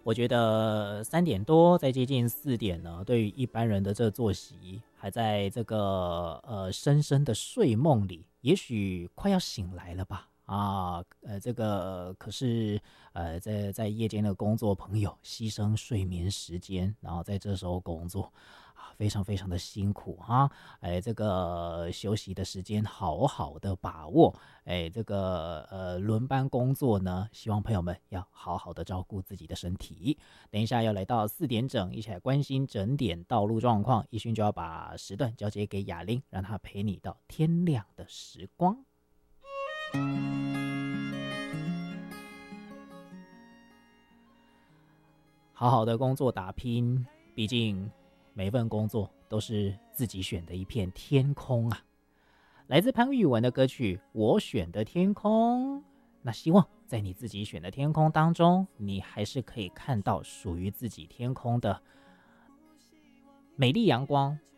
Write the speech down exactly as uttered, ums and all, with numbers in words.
我觉得三点多再接近四点呢，对于一般人的这作息，还在这个呃深深的睡梦里，也许快要醒来了吧。啊，呃，这个可是呃，在在夜间的工作朋友牺牲睡眠时间，然后在这时候工作啊，非常非常的辛苦哈。哎，这个休息的时间好好的把握。哎，这个呃轮班工作呢，希望朋友们要好好的照顾自己的身体。等一下要来到四点整，一起来关心整点道路状况。一勋就要把时段交接给雅玲，让她陪你到天亮的时光。好好的工作打拼，毕竟每份工作都是自己选的一片天空啊。来自潘玉文的歌曲《我选的天空》，那希望在你自己选的天空当中，你还是可以看到属于自己天空的美丽阳光，